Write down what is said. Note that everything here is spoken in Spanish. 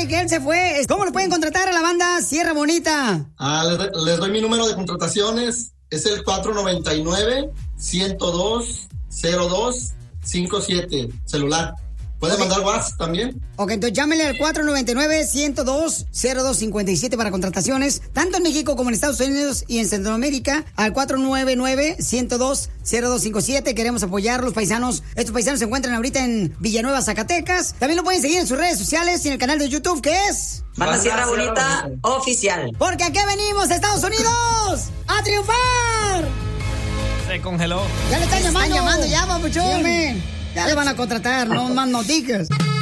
dice que él se fue. ¿Cómo lo pueden contratar a la banda Sierra Bonita? Les doy mi número de contrataciones. Es el 499-102-0257. Celular. ¿Puede mandar WhatsApp también? Ok, entonces llámele al 499-102-0257 para contrataciones, tanto en México como en Estados Unidos y en Centroamérica, al 499-102-0257. Queremos apoyar a los paisanos. Estos paisanos se encuentran ahorita en Villanueva, Zacatecas. También lo pueden seguir en sus redes sociales y en el canal de YouTube, que es... Banda Sierra Bonita Oficial. Porque aquí venimos, Estados Unidos, a triunfar. Se congeló. Ya le están llamando ya, papuchón. Sí, ya le van a contratar, no más noticias.